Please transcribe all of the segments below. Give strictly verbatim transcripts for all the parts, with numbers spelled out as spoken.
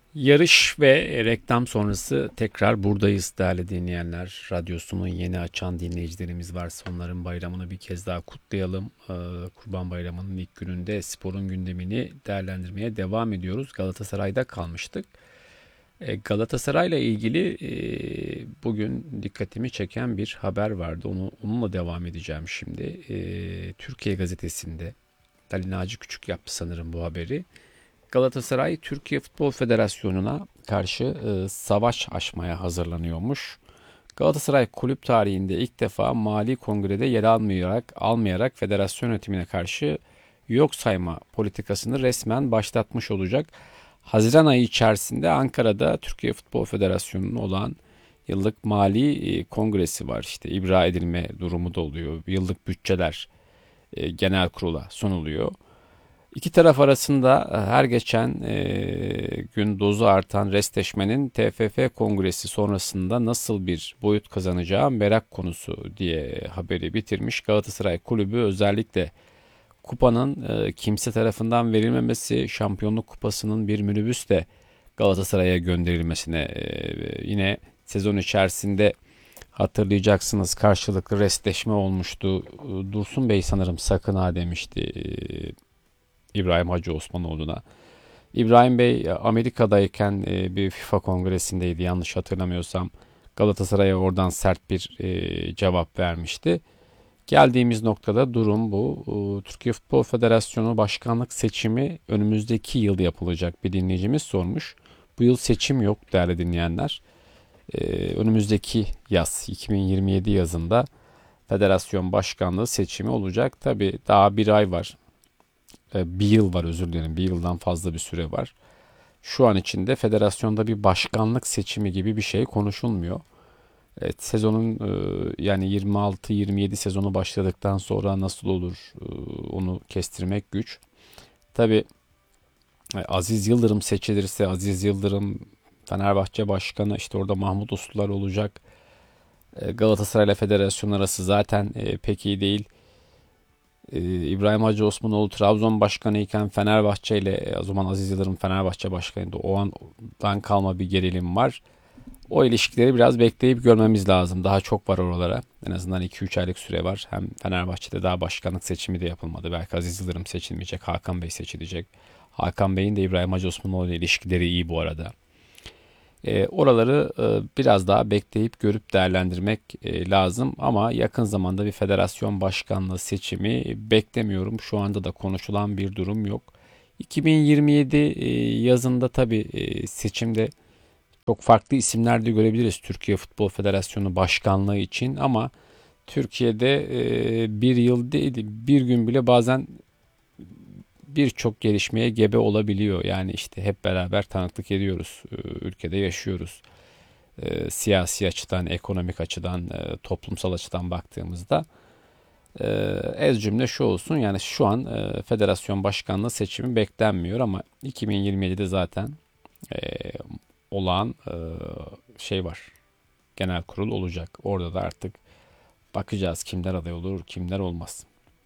Yarış ve reklam sonrası tekrar buradayız değerli dinleyenler. Radyosunu yeni açan dinleyicilerimiz varsa onların bayramını bir kez daha kutlayalım. Ee, Kurban Bayramı'nın ilk gününde sporun gündemini değerlendirmeye devam ediyoruz. Galatasaray'da kalmıştık. Ee, Galatasaray'la ilgili e, bugün dikkatimi çeken bir haber vardı. Onu, onunla devam edeceğim şimdi. Ee, Türkiye Gazetesi'nde Ali Naci Küçük yaptı sanırım bu haberi. Galatasaray Türkiye Futbol Federasyonu'na karşı e, savaş açmaya hazırlanıyormuş. Galatasaray kulüp tarihinde ilk defa Mali Kongre'de yer almayarak almayarak federasyon yönetimine karşı yok sayma politikasını resmen başlatmış olacak. Haziran ayı içerisinde Ankara'da Türkiye Futbol Federasyonu'nun olan yıllık mali e, kongresi var. İşte ibra edilme durumu da oluyor. Yıllık bütçeler e, genel kurula sunuluyor. İki taraf arasında e, her geçen e, gün dozu artan restleşmenin T F F Kongresi sonrasında nasıl bir boyut kazanacağı merak konusu diye haberi bitirmiş. Galatasaray Kulübü özellikle kupanın e, kimse tarafından verilmemesi, şampiyonluk kupasının bir minibüsle Galatasaray'a gönderilmesine e, yine sezon içerisinde hatırlayacaksınız karşılıklı restleşme olmuştu. Dursun Bey sanırım sakın ha demişti e, İbrahim Hacı Osmanoğlu'na. İbrahim Bey Amerika'dayken e, bir FIFA kongresindeydi yanlış hatırlamıyorsam. Galatasaray'a oradan sert bir e, cevap vermişti. Geldiğimiz noktada durum bu. E, Türkiye Futbol Federasyonu başkanlık seçimi önümüzdeki yıl yapılacak bir dinleyicimiz sormuş. Bu yıl seçim yok değerli dinleyenler. E, önümüzdeki yaz iki bin yirmi yedi yazında federasyon başkanlığı seçimi olacak. Tabi daha bir ay var. Bir yıl var özür dilerim. Bir yıldan fazla bir süre var. Şu an içinde federasyonda bir başkanlık seçimi gibi bir şey konuşulmuyor. Evet, sezonun e, yani yirmi altı yirmi yedi sezonu başladıktan sonra nasıl olur e, onu kestirmek güç. Tabii e, Aziz Yıldırım seçilirse Aziz Yıldırım Fenerbahçe Başkanı işte orada Mahmut Uslular olacak. E, Galatasaray ile federasyon arası zaten e, pek iyi değil. Ee, İbrahim Hacı Osmanoğlu Trabzon Başkanı iken Fenerbahçe ile e, o zaman Aziz Yıldırım Fenerbahçe Başkanı'ydı. O andan kalma bir gerilim var. O ilişkileri biraz bekleyip görmemiz lazım. Daha çok var oralara. En azından iki üç aylık süre var. Hem Fenerbahçe'de daha başkanlık seçimi de yapılmadı. Belki Aziz Yıldırım seçilmeyecek. Hakan Bey seçilecek. Hakan Bey'in de İbrahim Hacı Osmanoğlu ile ilişkileri iyi bu arada. E, oraları e, biraz daha bekleyip görüp değerlendirmek e, lazım ama yakın zamanda bir federasyon başkanlığı seçimi beklemiyorum. Şu anda da konuşulan bir durum yok. iki bin yirmi yedi e, yazında tabii e, seçimde çok farklı isimler de görebiliriz Türkiye Futbol Federasyonu başkanlığı için ama Türkiye'de e, bir yıl değil bir gün bile bazen birçok gelişmeye gebe olabiliyor. Yani işte hep beraber tanıklık ediyoruz. Ee, Ülkede yaşıyoruz. Ee, siyasi açıdan, ekonomik açıdan, e, toplumsal açıdan baktığımızda. Ee, ez cümle şu olsun yani şu an e, federasyon başkanlığı seçimi beklenmiyor ama iki bin yirmi yedide zaten e, olağan e, şey var. Genel kurul olacak. Orada da artık bakacağız kimler aday olur, kimler olmaz.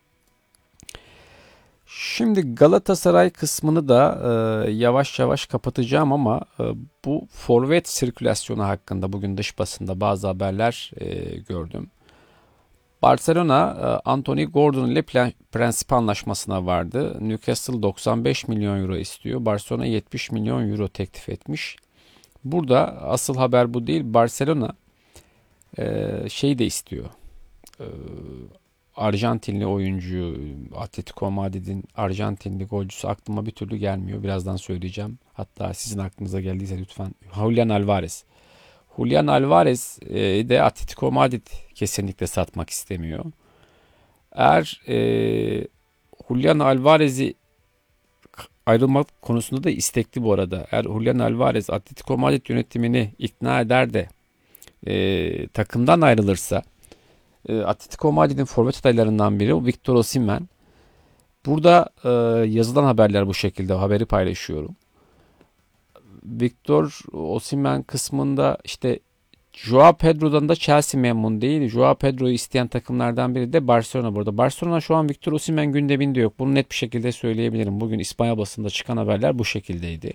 Şimdi Galatasaray kısmını da e, yavaş yavaş kapatacağım ama e, bu forvet sirkülasyonu hakkında bugün dış basında bazı haberler e, gördüm. Barcelona e, Anthony Gordon ile plan, prensip anlaşmasına vardı. Newcastle doksan beş milyon euro istiyor. Barcelona yetmiş milyon euro teklif etmiş. Burada asıl haber bu değil. Barcelona e, şey de istiyor. E, Arjantinli oyuncu, Atletico Madrid'in Arjantinli golcüsü aklıma bir türlü gelmiyor. Birazdan söyleyeceğim. Hatta sizin aklınıza geldiyse lütfen. Julian Alvarez. Julian Alvarez e, de Atletico Madrid kesinlikle satmak istemiyor. Eğer e, Julian Alvarez'i ayrılmak konusunda da istekli bu arada. Eğer Julian Alvarez Atletico Madrid yönetimini ikna eder de e, takımdan ayrılırsa e, Atletico Madrid'in forvet adaylarından biri Victor Osimhen. Burada e, yazılan haberler bu şekilde haberi paylaşıyorum. Victor Osimhen kısmında işte Joao Pedro'dan da Chelsea memnun değil. Joao Pedro'yu isteyen takımlardan biri de Barcelona burada. Barcelona şu an Victor Osimhen gündeminde yok. Bunu net bir şekilde söyleyebilirim. Bugün İspanya basında çıkan haberler bu şekildeydi.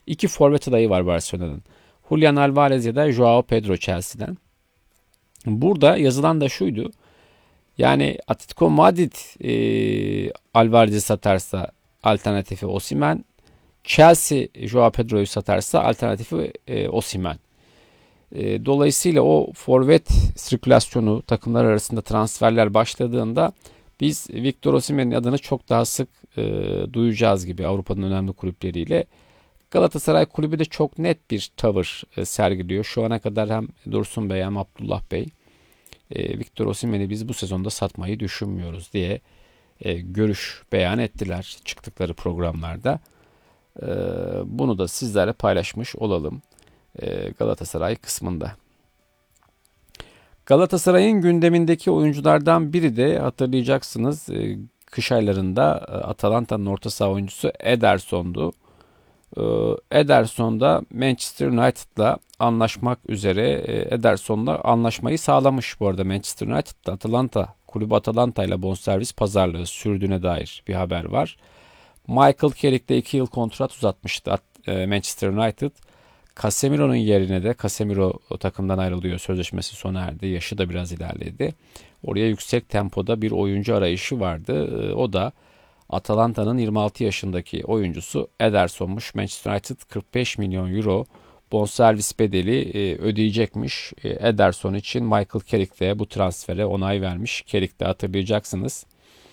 İki forvet adayı var Barcelona'nın. Julian Alvarez ya da Joao Pedro Chelsea'den. Burada yazılan da şuydu. Yani Atletico Madrid e, Alvarez'i satarsa alternatifi Osimhen. Chelsea Joao Pedro'yu satarsa alternatifi e, Osimhen. E, dolayısıyla o forvet sirkülasyonu takımlar arasında transferler başladığında biz Victor Osimhen'in adını çok daha sık e, duyacağız gibi Avrupa'nın önemli kulüpleriyle. Galatasaray kulübü de çok net bir tavır e, sergiliyor. Şu ana kadar hem Dursun Bey hem Abdullah Bey e, Victor Osimhen'i biz bu sezonda satmayı düşünmüyoruz diye e, görüş beyan ettiler çıktıkları programlarda. E, bunu da sizlerle paylaşmış olalım e, Galatasaray kısmında. Galatasaray'ın gündemindeki oyunculardan biri de hatırlayacaksınız e, kış aylarında e, Atalanta'nın orta saha oyuncusu Ederson'du. E, Ederson da Manchester United'la anlaşmak üzere e, Ederson'la anlaşmayı sağlamış bu arada Manchester United'da. Atalanta, kulübü Atalanta ile bonservis pazarlığı sürdüğüne dair bir haber var. Michael Carrick'le iki yıl kontrat uzatmıştı e, Manchester United. Casemiro'nun yerine de Casemiro o takımdan ayrılıyor. Sözleşmesi sona erdi. Yaşı da biraz ilerledi. Oraya yüksek tempoda bir oyuncu arayışı vardı. O da Atalanta'nın yirmi altı yaşındaki oyuncusu Ederson'muş. Manchester United kırk beş milyon euro bonservis bedeli ödeyecekmiş. Ederson için Michael Carrick de bu transfere onay vermiş. Carrick de hatırlayacaksınız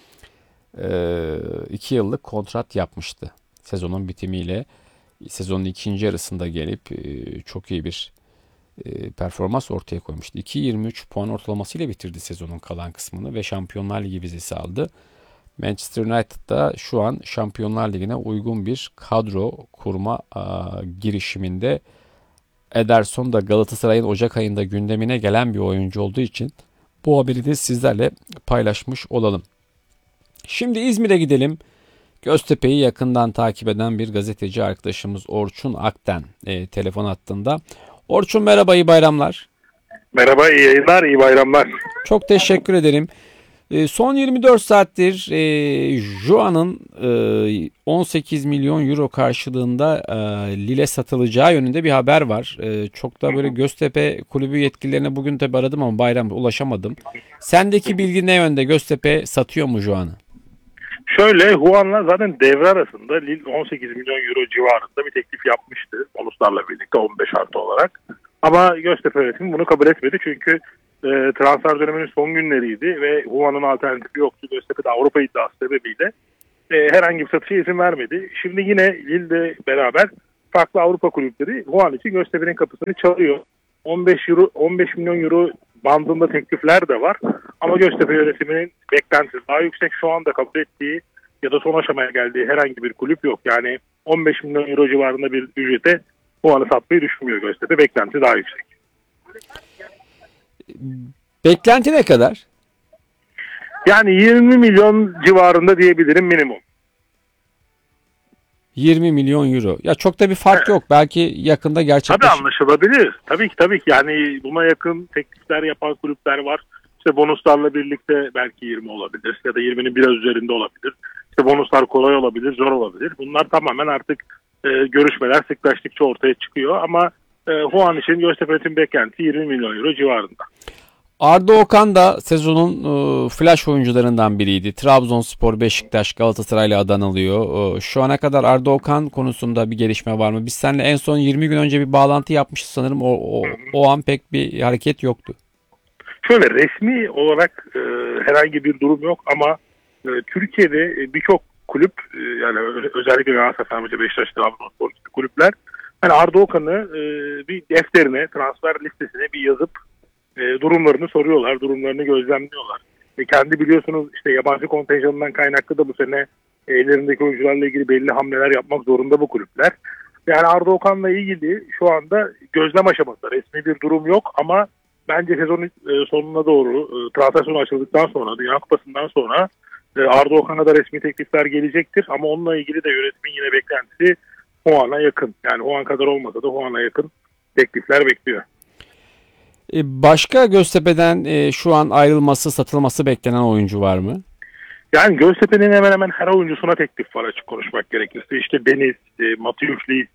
iki yıllık kontrat yapmıştı sezonun bitimiyle. Sezonun ikinci yarısında gelip çok iyi bir performans ortaya koymuştu. iki virgül yirmi üç puan ortalamasıyla bitirdi sezonun kalan kısmını ve Şampiyonlar Ligi vizesi aldı. Manchester United'da şu an Şampiyonlar Ligi'ne uygun bir kadro kurma girişiminde. Ederson da Galatasaray'ın Ocak ayında gündemine gelen bir oyuncu olduğu için bu haberi de sizlerle paylaşmış olalım. Şimdi İzmir'e gidelim. Göztepe'yi yakından takip eden bir gazeteci arkadaşımız Orçun Akten e, telefon hattında. Orçun merhaba, iyi bayramlar. Merhaba, iyi yayınlar, iyi bayramlar. Çok teşekkür ederim. E, son yirmi dört saattir e, Joa'nın e, on sekiz milyon euro karşılığında e, Lille satılacağı yönünde bir haber var. E, çok da böyle Göztepe kulübü yetkililerine bugün tabi aradım ama bayram ulaşamadım. Sendeki bilgi ne yönde? Göztepe satıyor mu Joa'nı? Şöyle, Juan'la zaten devre arasında Lille on sekiz milyon euro civarında bir teklif yapmıştı. Bonuslarla birlikte on beş artı olarak. Ama Göztepe yönetimi bunu kabul etmedi çünkü e, transfer döneminin son günleriydi ve Juan'ın alternatifi yoktu. Göztepe de Avrupa iddiası sebebiyle e, herhangi bir satışa izin vermedi. Şimdi yine Lille'de beraber farklı Avrupa kulüpleri Juan için Göztepe'nin kapısını çalıyor. on beş euro, on beş milyon euro bandında teklifler de var. Ama Göztepe yönetiminin beklentisi daha yüksek. Şu anda kabul ettiği ya da son aşamaya geldiği herhangi bir kulüp yok. Yani on beş milyon euro civarında bir ücrete bu anı satmayı düşünmüyor Göztepe. Beklenti daha yüksek. Beklenti ne kadar? Yani yirmi milyon civarında diyebilirim minimum. yirmi milyon euro. Ya çok da bir fark evet. yok. Belki yakında gerçekleşir. Tabii anlaşılabilir. Tabii ki tabii ki. Yani buna yakın teklifler yapan kulüpler var. İşte bonuslarla birlikte belki yirmi olabilir ya da yirminin biraz üzerinde olabilir. İşte bonuslar kolay olabilir, zor olabilir. Bunlar tamamen artık e, görüşmeler sıklaştıkça ortaya çıkıyor ama e, Juan için Göztepe'nin beklenti yirmi milyon euro civarında. Arda Okan da sezonun e, flash oyuncularından biriydi. Trabzonspor, Beşiktaş, Galatasaray'la adı anılıyor. E, şu ana kadar Arda Okan konusunda bir gelişme var mı? Biz seninle en son yirmi gün önce bir bağlantı yapmışız sanırım. O, o, o an pek bir hareket yoktu. Şöyle resmi olarak e, herhangi bir durum yok ama e, Türkiye'de e, birçok kulüp e, yani özellikle Galatasaray, Beşiktaş, Trabzonspor gibi kulüpler hani Arda Okan'ı e, bir defterine, transfer listesine bir yazıp e, durumlarını soruyorlar, durumlarını gözlemliyorlar. E, kendi biliyorsunuz işte yabancı kontenjanından kaynaklı da bu sene e, ellerindeki oyuncularla ilgili belli hamleler yapmak zorunda bu kulüpler. Yani Arda Okan'la ilgili şu anda gözlem aşamasında resmi bir durum yok ama bence sezonun sonuna doğru transfer sonu açıldıktan sonra, Dünya Kupası'ndan sonra Arda Okan'a da resmi teklifler gelecektir. Ama onunla ilgili de yönetimin yine beklentisi Juan'a yakın. Yani Juan kadar olmasa da Juan'a yakın teklifler bekliyor. Başka Göztepe'den şu an ayrılması, satılması beklenen oyuncu var mı? Yani Göztepe'nin hemen hemen her oyuncusuna teklif var açık konuşmak gerekirse. İşte Deniz, Matius Lis,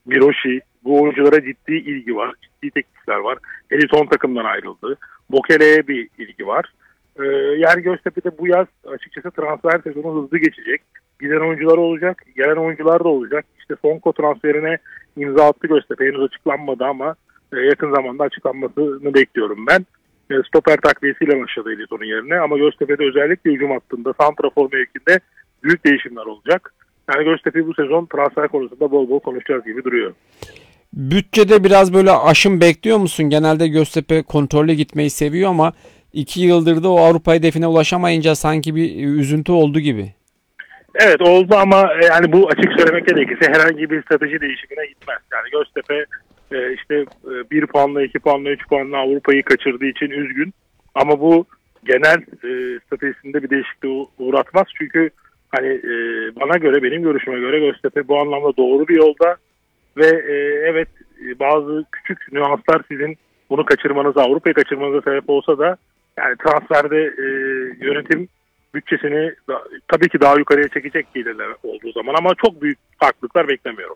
Miroshi, bu oyunculara ciddi ilgi var. Ciddi teklifler var. Eliton takımdan ayrıldı. Bokele'ye bir ilgi var. Ee, yani Göztepe'de bu yaz açıkçası transfer sezonu hızlı geçecek. Giden oyuncular olacak, gelen oyuncular da olacak. İşte Sonko transferine imza attı Göztepe. Henüz açıklanmadı ama e, yakın zamanda açıklanmasını bekliyorum ben. E, stoper takviyesiyle başladı Eliton'un yerine ama Göztepe'de özellikle hücum hattında, santrafor mevkinde büyük değişimler olacak. Yani Göztepe bu sezon transfer konusunda bol bol konuşacağız gibi duruyor. Bütçede biraz böyle aşım bekliyor musun? Genelde Göztepe kontrollü gitmeyi seviyor ama iki yıldır da o Avrupa hedefine ulaşamayınca sanki bir üzüntü oldu gibi. Evet oldu ama yani bu açık söylemek gerekirse herhangi bir strateji değişimine gitmez. Yani Göztepe e, işte e, bir puanla, iki puanla, üç puanla Avrupa'yı kaçırdığı için üzgün. Ama bu genel e, stratejisinde bir değişikliğe uğratmaz. Çünkü hani e, bana göre, benim görüşüme göre Göztepe bu anlamda doğru bir yolda. Ve e, evet e, bazı küçük nüanslar sizin bunu kaçırmanıza, Avrupa'yı kaçırmanıza sebep olsa da yani transferde e, yönetim bütçesini da, tabii ki daha yukarıya çekecek gelirler olduğu zaman ama çok büyük farklılıklar beklemiyorum.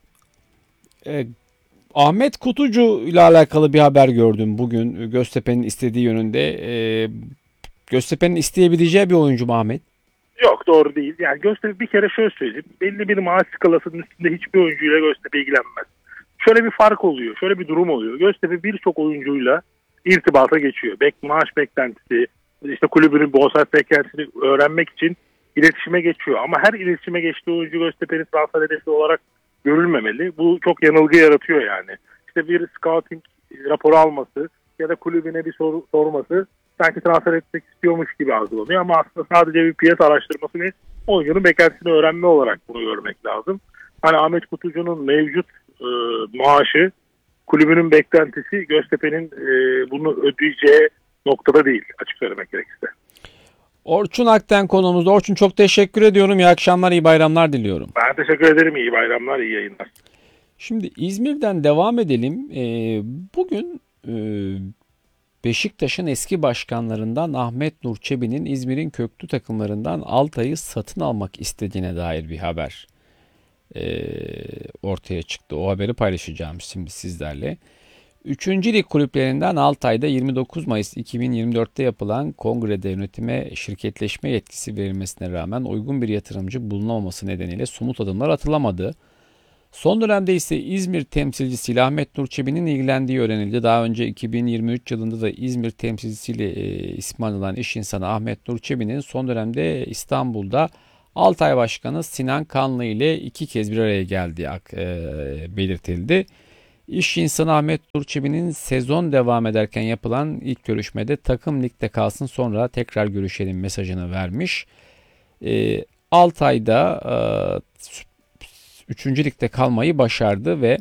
E, Ahmet Kutucu ile alakalı bir haber gördüm bugün. Göztepe'nin istediği yönünde. E, Göztepe'nin isteyebileceği bir oyuncu mu Ahmet? Yok, doğru değil. Yani Göztepe, bir kere şöyle söyleyeyim. Belli bir maaş skalasının üstünde hiçbir oyuncuyla Göztepe ilgilenmez. Şöyle bir fark oluyor. Şöyle bir durum oluyor. Göztepe birçok oyuncuyla irtibata geçiyor. Bek, maaş beklentisi, işte kulübünün bonservis beklentisini öğrenmek için iletişime geçiyor. Ama her iletişime geçtiği oyuncu Göztepe'nin transfer hedefi olarak görülmemeli. Bu çok yanılgı yaratıyor yani. İşte bir scouting raporu alması ya da kulübüne bir soru sorması sanki transfer etmek istiyormuş gibi algılanıyor ama aslında sadece bir piyasa araştırması ve oyuncunun beklentisini öğrenme olarak bunu görmek lazım. Hani Ahmet Kutucu'nun mevcut e, maaşı, kulübünün beklentisi Göztepe'nin e, bunu ödeyeceği noktada değil, açık söylemek gerekirse. Orçun Akten konuğumuzda. Orçun, çok teşekkür ediyorum. İyi akşamlar, iyi bayramlar diliyorum. Ben teşekkür ederim. İyi bayramlar, iyi yayınlar. Şimdi İzmir'den devam edelim. Ee, bugün e, Beşiktaş'ın eski başkanlarından Ahmet Nur Çebi'nin İzmir'in köklü takımlarından Altay'ı satın almak istediğine dair bir haber e, ortaya çıktı. O haberi paylaşacağım şimdi sizlerle. Üçüncü lig kulüplerinden Altay'da yirmi dokuz Mayıs iki bin yirmi dörtte yapılan kongrede yönetime şirketleşme yetkisi verilmesine rağmen uygun bir yatırımcı bulunamaması nedeniyle somut adımlar atılamadı. Son dönemde ise İzmir temsilcisiyle Ahmet Nur Çebi'nin ilgilendiği öğrenildi. Daha önce iki bin yirmi üç yılında da İzmir temsilcisiyle e, ismi anılan iş insanı Ahmet Nur Çebi'nin son dönemde İstanbul'da Altay Başkanı Sinan Kanlı ile iki kez bir araya geldiği e, belirtildi. İş insanı Ahmet Nur Çebi'nin sezon devam ederken yapılan ilk görüşmede takım ligde kalsın sonra tekrar görüşelim mesajını vermiş. E, Altay'da e, üçüncü ligde kalmayı başardı ve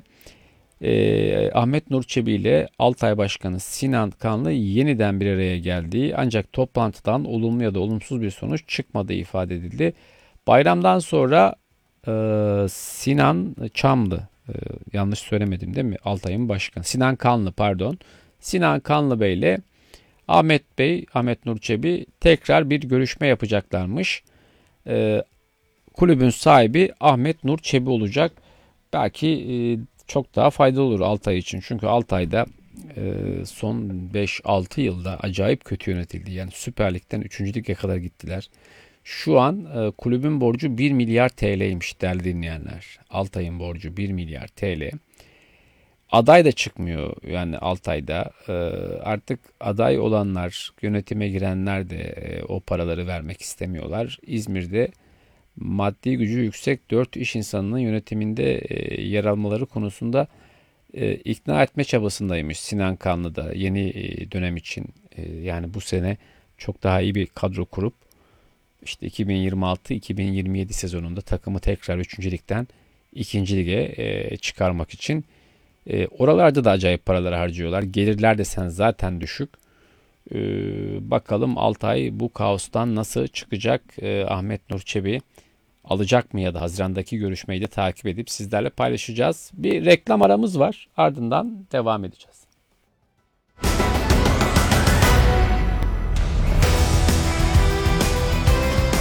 e, Ahmet Nur Çebi ile Altay Başkanı Sinan Kanlı yeniden bir araya geldiği ancak toplantıdan olumlu ya da olumsuz bir sonuç çıkmadığı ifade edildi. Bayramdan sonra e, Sinan Çamlı, e, yanlış söylemedim değil mi? Altay'ın başkanı Sinan Kanlı pardon. Sinan Kanlı Bey ile Ahmet Bey, Ahmet Nur Çebi tekrar bir görüşme yapacaklarmış. E, kulübün sahibi Ahmet Nur Çebi olacak. Belki e, çok daha faydalı olur Altay için. Çünkü Altay'da e, son beş altı yılda acayip kötü yönetildi. Yani Süper Lig'den üçüncü lige kadar gittiler. Şu an e, kulübün borcu bir milyar T L'ymiş değerli dinleyenler. Altay'ın borcu bir milyar T L. Aday da çıkmıyor yani Altay'da. E, artık aday olanlar, yönetime girenler de e, o paraları vermek istemiyorlar. İzmir'de maddi gücü yüksek dört iş insanının yönetiminde e, yer almaları konusunda e, ikna etme çabasındaymış Sinan Kanlı da yeni e, dönem için. E, yani bu sene çok daha iyi bir kadro kurup işte iki bin yirmi altı iki bin yirmi yedi sezonunda takımı tekrar üçüncü ligden ikinci lige e, çıkarmak için. E, oralarda da acayip paralar harcıyorlar. Gelirler desen zaten düşük. E, bakalım Altay bu kaostan nasıl çıkacak? E, Ahmet Nur Çebi alacak mı ya da Haziran'daki görüşmeyi de takip edip sizlerle paylaşacağız. Bir reklam aramız var. Ardından devam edeceğiz.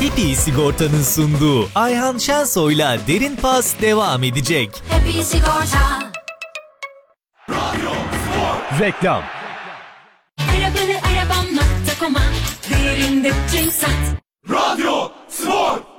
Happy Sigorta'nın sunduğu Ayhan Şensoy'la Derin Pas devam edecek. Happy Sigorta. Reklam. Arabanı arabam nokta com'a derinde tüm sat. Radyo Spor.